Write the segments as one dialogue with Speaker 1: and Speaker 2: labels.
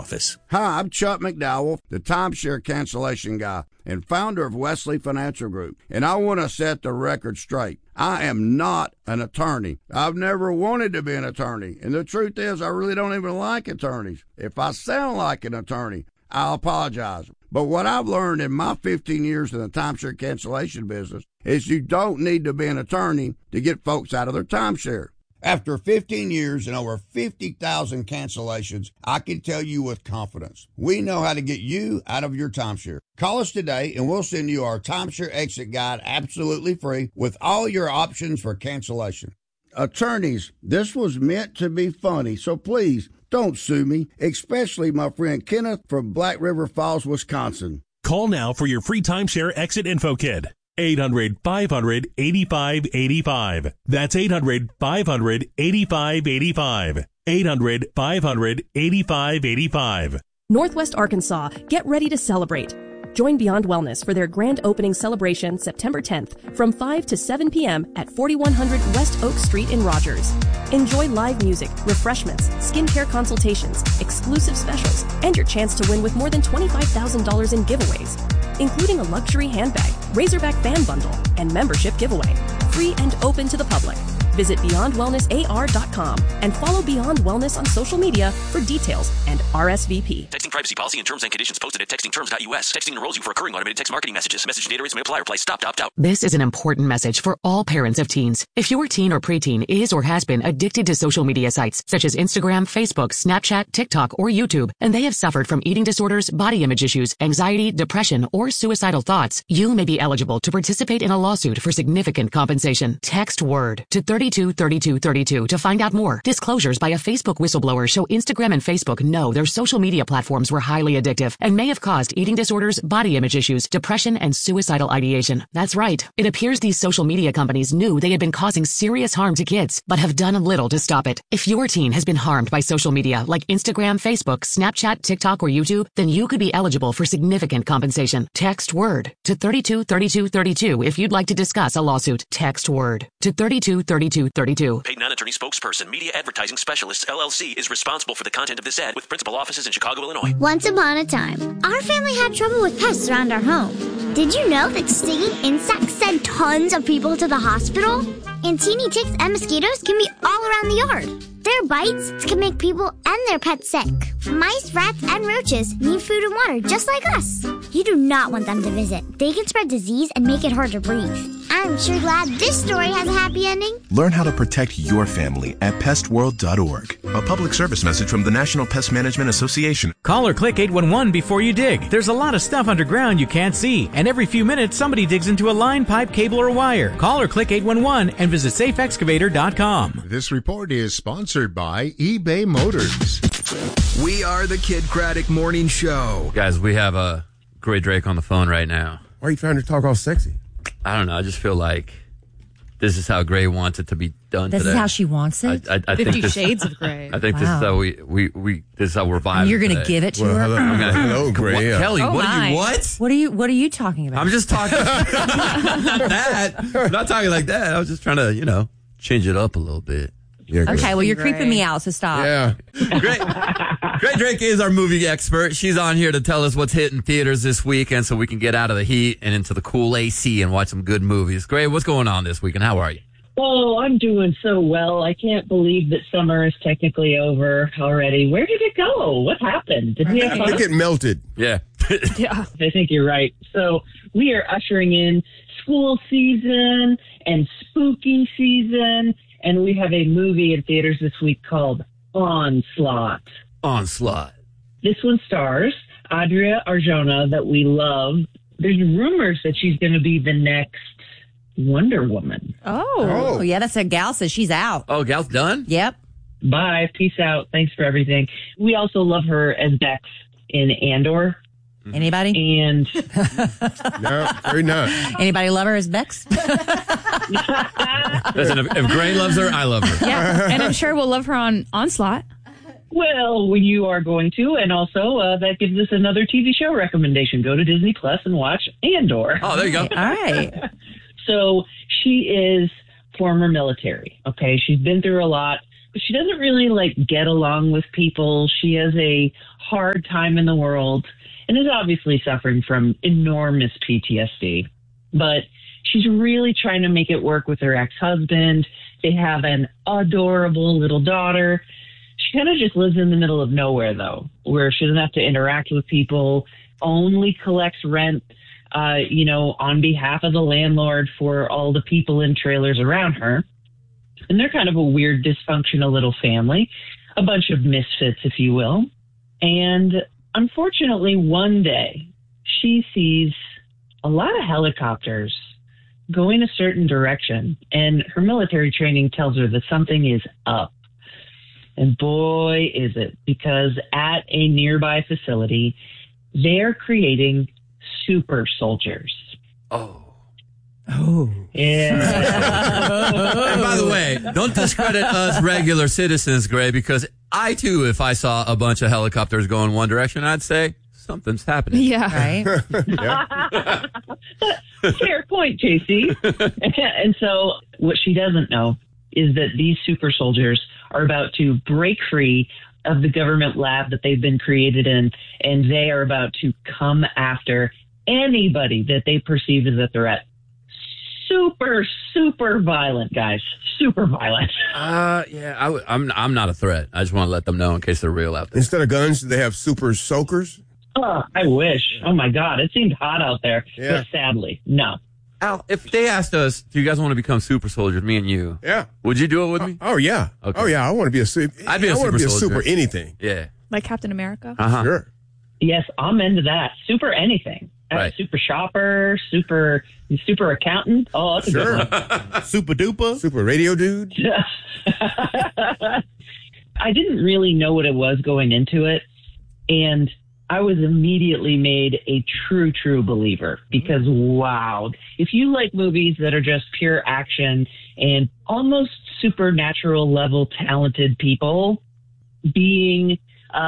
Speaker 1: office.
Speaker 2: Hi, I'm Chuck McDowell, the timeshare cancellation guy and founder of Wesley Financial Group, and I want to set the record straight. I am not an attorney. I've never wanted to be an attorney, and the truth is I really don't even like attorneys. If I sound like an attorney, I'll apologize. But what I've learned in my 15 years in the timeshare cancellation business is you don't need to be an attorney to get folks out of their timeshare. After 15 years and over 50,000 cancellations, I can tell you with confidence, we know how to get you out of your timeshare. Call us today and we'll send you our timeshare exit guide absolutely free with all your options for cancellation. Attorneys, this was meant to be funny, so please don't sue me, especially my friend Kenneth from Black River Falls, Wisconsin.
Speaker 1: Call now for your free timeshare exit info kit. 800-500-8585. That's 800-500-8585. 800-500-8585.
Speaker 3: Northwest Arkansas, get ready to celebrate. Join Beyond Wellness for their grand opening celebration September 10th from 5 to 7 p.m. at 4100 West Oak Street in Rogers. Enjoy live music, refreshments, skincare consultations, exclusive specials, and your chance to win with more than $25,000 in giveaways, including a luxury handbag, Razorback fan bundle, and membership giveaway. Free and open to the public. Visit BeyondWellnessAR.com and follow Beyond Wellness on social media for details and RSVP.
Speaker 4: Texting privacy policy and terms and conditions posted at textingterms.us. Texting enrolls you for recurring automated text marketing messages. Message and data rates may apply. Reply stop to opt out.
Speaker 5: This is an important message for all parents of teens. If your teen or preteen is or has been addicted to social media sites such as Instagram, Facebook, Snapchat, TikTok, or YouTube, and they have suffered from eating disorders, body image issues, anxiety, depression, or suicidal thoughts, you may be eligible to participate in a lawsuit for significant compensation. Text WORD to 323232 to find out more. Disclosures by a Facebook whistleblower show Instagram and Facebook know their social media platforms were highly addictive and may have caused eating disorders, body image issues, depression, and suicidal ideation. That's right. It appears these social media companies knew they had been causing serious harm to kids, but have done little to stop it. If your teen has been harmed by social media like Instagram, Facebook, Snapchat, TikTok, or YouTube, then you could be eligible for significant compensation. Text WORD to 323232 if you'd like to discuss a lawsuit. Text WORD to 323232.
Speaker 4: Paid non-attorney spokesperson, Media Advertising Specialists, LLC, is responsible for the content of this ad with principal offices in Chicago, Illinois.
Speaker 6: Once upon a time, our family had trouble with pests around our home. Did you know that stinging insects send tons of people to the hospital? And teeny ticks and mosquitoes can be all around the yard. Their bites can make people and their pets sick. Mice, rats, and roaches need food and water just like us. You do not want them to visit. They can spread disease and make it hard to breathe. I'm sure glad this story has a happy ending.
Speaker 7: Learn how to protect your family at pestworld.org. A public service message from the National Pest Management Association.
Speaker 8: Call or click 811 before you dig. There's a lot of stuff underground you can't see, and every few minutes somebody digs into a line, pipe, cable, or wire. Call or click 811 and visit safeexcavator.com.
Speaker 9: This report is sponsored by eBay Motors.
Speaker 10: We are the Kid Craddock Morning Show.
Speaker 11: Guys, we have Gray Drake on the phone right now.
Speaker 12: Why are you trying to talk all sexy?
Speaker 11: I don't know. I just feel like this is how Gray wants it to be done
Speaker 13: this
Speaker 11: today.
Speaker 13: Is how she wants it?
Speaker 11: I
Speaker 13: 50
Speaker 11: think this,
Speaker 13: Shades of Gray.
Speaker 11: I think this is how this is how we're vibing.
Speaker 13: And you're going to give it to her?
Speaker 12: Hello, Gray.
Speaker 11: Kelly,
Speaker 13: oh
Speaker 11: what
Speaker 13: are you talking about?
Speaker 11: I'm just talking. Not that. I'm not talking like that. I was just trying to, change it up a little bit.
Speaker 13: Yeah, okay, well, you're creeping me out, so stop.
Speaker 12: Yeah.
Speaker 11: Gray Drake is our movie expert. She's on here to tell us what's hitting theaters this weekend so we can get out of the heat and into the cool AC and watch some good movies. Gray, what's going on this weekend? How are you?
Speaker 14: Oh, I'm doing so well. I can't believe that summer is technically over already. Where did it go? What happened? Did we have fun?
Speaker 12: I think it melted.
Speaker 11: Yeah.
Speaker 14: Yeah, I think you're right. So we are ushering in school season and spooky season. And we have a movie in theaters this week called Onslaught.
Speaker 11: Onslaught.
Speaker 14: This one stars Adria Arjona, that we love. There's rumors that she's going to be the next Wonder Woman.
Speaker 13: Oh, yeah, that's a Gal says she's out.
Speaker 11: Oh, Gal's done?
Speaker 13: Yep.
Speaker 14: Bye. Peace out. Thanks for everything. We also love her as Bex in Andor.
Speaker 13: Anybody?
Speaker 14: And
Speaker 12: no, very not.
Speaker 13: Anybody love her as Bex?
Speaker 11: Listen, if Gray loves her, I love her.
Speaker 15: Yeah, and I'm sure we'll love her on Onslaught.
Speaker 14: Well, you are going to, and also that gives us another TV show recommendation. Go to Disney Plus and watch Andor.
Speaker 11: Oh, there you go.
Speaker 13: All right.
Speaker 14: So she is former military, okay? She's been through a lot. she doesn't really like get along with people. She has a hard time in the world and is obviously suffering from enormous PTSD. But she's really trying to make it work with her ex-husband. They have an adorable little daughter. She kind of just lives in the middle of nowhere, though, where she doesn't have to interact with people, only collects rent, on behalf of the landlord for all the people in trailers around her. And they're kind of a weird, dysfunctional little family, a bunch of misfits, if you will. And unfortunately, one day, she sees a lot of helicopters going a certain direction, and her military training tells her that something is up. And boy, is it, because at a nearby facility, they're creating super soldiers.
Speaker 11: Oh.
Speaker 14: Yeah.
Speaker 11: And by the way, don't discredit us regular citizens, Gray, because I, too, if I saw a bunch of helicopters going one direction, I'd say something's happening.
Speaker 15: Yeah.
Speaker 13: Right?
Speaker 14: Fair point, JC. And so what she doesn't know is that these super soldiers are about to break free of the government lab that they've been created in, and they are about to come after anybody that they perceive as a threat. Super, super violent, guys. Super violent.
Speaker 11: I'm not a threat. I just want to let them know in case they're real out there.
Speaker 12: Instead of guns, they have super soakers.
Speaker 14: Oh, I wish. Oh, my God. It seemed hot out there.
Speaker 12: Yeah.
Speaker 14: But sadly, no.
Speaker 11: Al, if they asked us, do you guys want to become super soldiers, me and you?
Speaker 12: Yeah.
Speaker 11: Would you do it with me?
Speaker 12: Oh, yeah.
Speaker 11: Okay.
Speaker 12: Oh, yeah. I want to be a super.
Speaker 11: I'd be a super soldier.
Speaker 12: Super anything.
Speaker 11: Yeah.
Speaker 15: Like Captain America?
Speaker 11: Uh-huh.
Speaker 12: Sure.
Speaker 14: Yes, I'm into that. Super anything.
Speaker 11: Right.
Speaker 14: Super shopper, super accountant. Oh, that's a
Speaker 12: Sure.
Speaker 14: good one.
Speaker 1: Super duper.
Speaker 12: Super radio dude.
Speaker 14: I didn't really know what it was going into it, and I was immediately made a true believer because, wow, if you like movies that are just pure action and almost supernatural level talented people being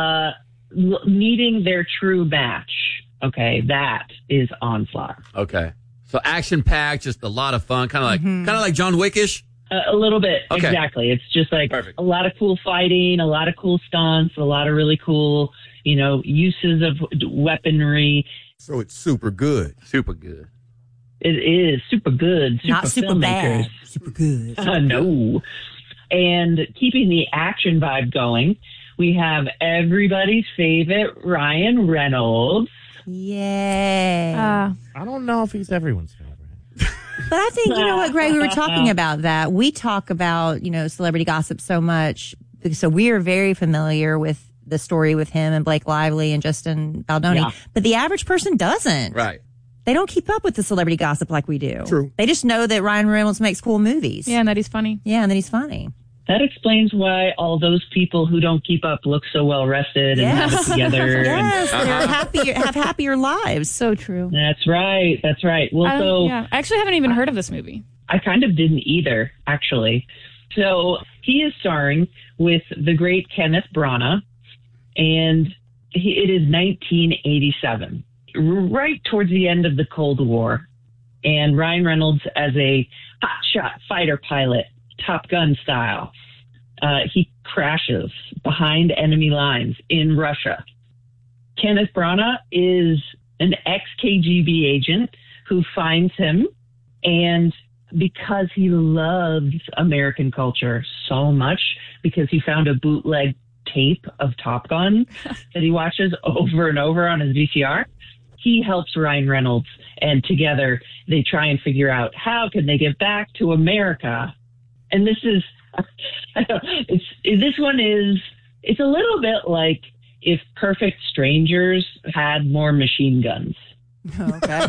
Speaker 14: needing their true match, okay, that is Onslaught.
Speaker 11: Okay. So action-packed, just a lot of fun, kind of like John Wick-ish?
Speaker 14: A little bit,
Speaker 11: okay.
Speaker 14: Exactly. It's just like
Speaker 11: Perfect.
Speaker 14: A lot of cool fighting, a lot of cool stunts, a lot of really cool, uses of weaponry.
Speaker 12: So it's super good.
Speaker 11: Super good.
Speaker 14: It is super good. Super
Speaker 13: Not super
Speaker 14: filmmakers.
Speaker 13: bad. Super good.
Speaker 14: No. And keeping the action vibe going, we have everybody's favorite Ryan Reynolds.
Speaker 13: Yay.
Speaker 1: I don't know if he's everyone's favorite.
Speaker 13: But I think, you know what, Greg, we were talking about that. We talk about, celebrity gossip so much. So we are very familiar with the story with him and Blake Lively and Justin Baldoni. Yeah. But the average person doesn't.
Speaker 11: Right.
Speaker 13: They don't keep up with the celebrity gossip like we do.
Speaker 12: True.
Speaker 13: They just know that Ryan Reynolds makes cool movies.
Speaker 15: Yeah, and that he's funny.
Speaker 13: Yeah, and that he's funny.
Speaker 14: That explains why all those people who don't keep up look so well rested and have it together.
Speaker 13: Yes, they're have happier lives.
Speaker 15: So true.
Speaker 14: That's right. That's right. Well,
Speaker 15: I actually haven't even heard of this movie.
Speaker 14: I kind of didn't either, actually. So he is starring with the great Kenneth Branagh, and it is 1987, right towards the end of the Cold War. And Ryan Reynolds, as a hotshot fighter pilot, Top Gun style, he crashes behind enemy lines in Russia. Kenneth Branagh is an ex-KGB agent who finds him, and because he loves American culture so much, because he found a bootleg tape of Top Gun that he watches over and over on his VCR, he helps Ryan Reynolds, and together they try and figure out how can they get back to America. And this is, it's a little bit like if Perfect Strangers had more machine guns.
Speaker 13: Okay.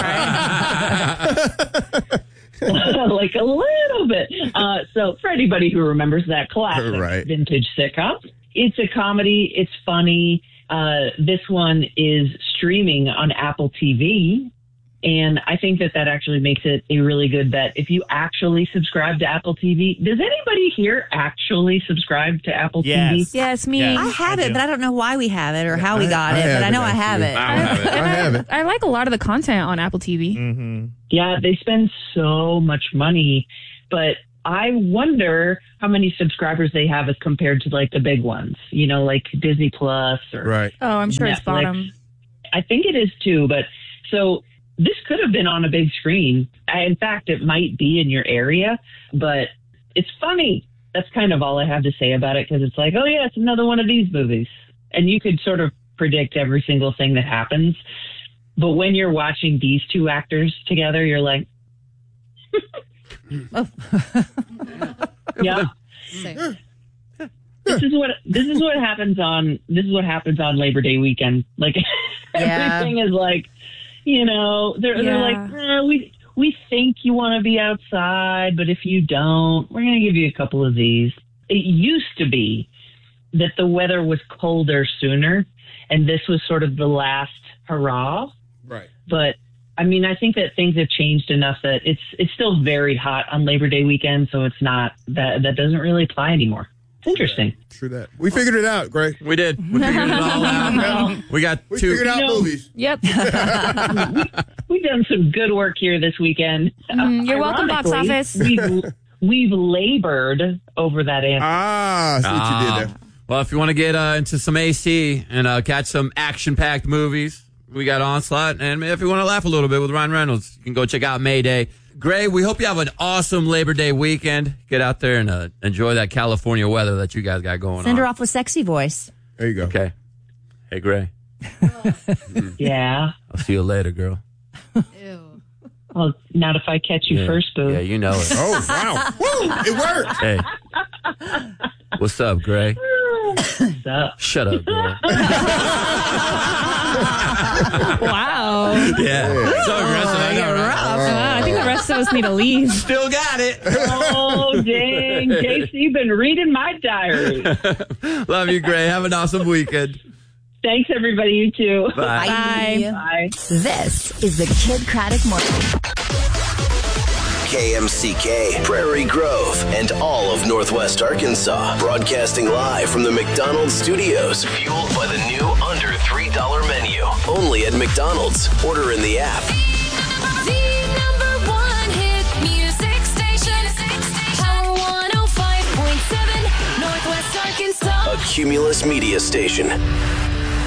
Speaker 14: Like a little bit. So for anybody who remembers that classic vintage sitcom, it's a comedy. It's funny. This one is streaming on Apple TV. And I think that actually makes it a really good bet. If you actually subscribe to Apple TV, does anybody here actually subscribe to Apple TV?
Speaker 15: Yes, me.
Speaker 13: Yes, I have it, but I don't know why we have it or how we got it, but I know I have it.
Speaker 15: I have it. I like a lot of the content on Apple TV.
Speaker 14: Mm-hmm. Yeah, they spend so much money, but I wonder how many subscribers they have as compared to like the big ones, you know, like Disney Plus or
Speaker 12: Right.
Speaker 15: Oh, I'm sure it's
Speaker 14: Netflix.
Speaker 15: bottom.
Speaker 14: I think it is too, but so this could have been on a big screen. In fact, it might be in your area, but it's funny. That's kind of all I have to say about it, because it's like, oh yeah, it's another one of these movies. And you could sort of predict every single thing that happens. But when you're watching these two actors together, you're like, yeah. This is what happens on Labor Day weekend. Like everything is like, you know, they're like, we think you want to be outside, but if you don't, we're going to give you a couple of these. It used to be that the weather was colder sooner, and this was sort of the last hurrah.
Speaker 12: Right.
Speaker 14: But I mean, I think that things have changed enough that it's still very hot on Labor Day weekend, so it's not that doesn't really apply anymore. It's interesting.
Speaker 12: True that. We figured it out, Gray.
Speaker 11: We did. We figured it all out. We
Speaker 12: figured out movies.
Speaker 15: Yep.
Speaker 14: We've done some good work here this weekend.
Speaker 15: You're welcome, box
Speaker 14: Ironically,
Speaker 15: office.
Speaker 14: We've labored over that answer.
Speaker 12: Ah, see what you did there.
Speaker 11: Well, if you want to get into some AC and catch some action-packed movies, we got Onslaught. And if you want to laugh a little bit with Ryan Reynolds, you can go check out Mayday. Gray, we hope you have an awesome Labor Day weekend. Get out there and enjoy that California weather that you guys got going on.
Speaker 13: Send her off with sexy voice.
Speaker 12: There you go.
Speaker 11: Okay. Hey, Gray.
Speaker 14: Yeah.
Speaker 11: I'll see you later, girl.
Speaker 14: Well, not if I catch you first, boo.
Speaker 11: Yeah, you know it.
Speaker 12: Oh, wow. Woo, it worked.
Speaker 11: Hey. What's up, Gray?
Speaker 14: What's up?
Speaker 11: Shut up, girl.
Speaker 15: Wow.
Speaker 11: Yeah. So aggressive. I know, right?
Speaker 15: I think the rest of us need to leave.
Speaker 11: Still got it.
Speaker 14: Oh, dang. JC been reading my diary.
Speaker 11: Love you, Gray. Have an awesome weekend.
Speaker 14: Thanks, everybody. You too.
Speaker 11: Bye.
Speaker 14: Bye.
Speaker 16: This is the Kid Craddock Morning.
Speaker 17: KMCK, Prairie Grove, and all of Northwest Arkansas. Broadcasting live from the McDonald's studios. Fueled by the new under $3 menu. Only at McDonald's. Order in the app.
Speaker 18: The number one hit music station. Power 105.7, Northwest Arkansas.
Speaker 17: A Cumulus Media Station.